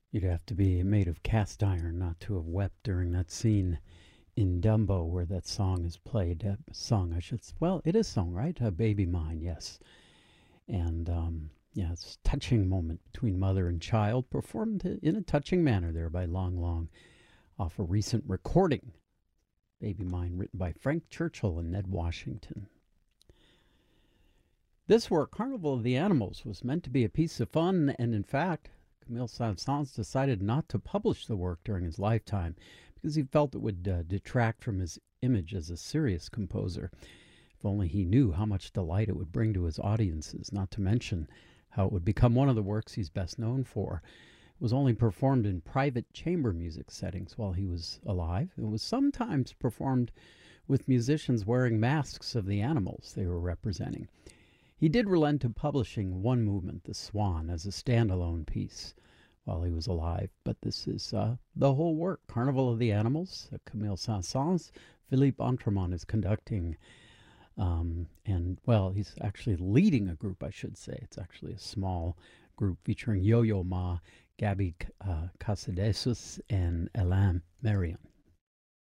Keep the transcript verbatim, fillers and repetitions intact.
You'd have to be made of cast iron not to have wept during that scene in Dumbo where that song is played. Uh, sung, I should. Well, it is sung, right? Uh, Baby Mine, yes. And um, yeah, it's a touching moment between mother and child, performed in a touching manner there by Long Long, off a recent recording. Baby Mine, written by Frank Churchill and Ned Washington. This work, Carnival of the Animals, was meant to be a piece of fun, and in fact, Camille Saint-Saëns decided not to publish the work during his lifetime because he felt it would uh, detract from his image as a serious composer. If only he knew how much delight it would bring to his audiences, not to mention how it would become one of the works he's best known for. It was only performed in private chamber music settings while he was alive. It was sometimes performed with musicians wearing masks of the animals they were representing. He did relent to publishing one movement, The Swan, as a standalone piece while he was alive, but this is uh, the whole work, Carnival of the Animals. uh, Camille Saint-Saëns, Philippe Entremont is conducting, um, and, well, he's actually leading a group, I should say. It's actually a small group featuring Yo-Yo Ma, Gaby uh, Casadesus, and Alain Marion.